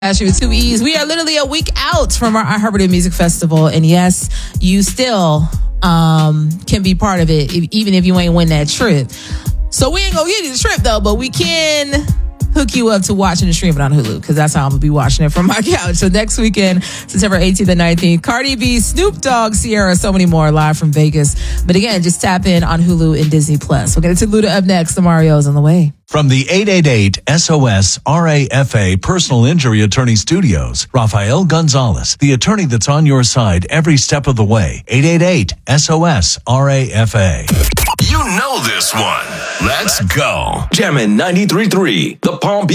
Ashley with two E's. We are literally a week out from our iHeartRadio Music Festival, and yes, you still can be part of it, even if you ain't win that trip. So we ain't gonna get you the trip though, but we can hook you up to watching and stream it on Hulu, because that's how I'm gonna be watching it from my couch. So next weekend, September 18th and 19th, Cardi B, Snoop Dogg, Sierra, so many more live from Vegas. But again, just tap in on Hulu and Disney Plus. We'll get into Luda up next. The Mario's on the way. From the 888 SOS RAFA Personal Injury Attorney Studios, Rafael Gonzalez, the attorney that's on your side every step of the way. 888 SOS RAFA. You know this one. Let's go. Jammin' 93.3, the Palm Beach.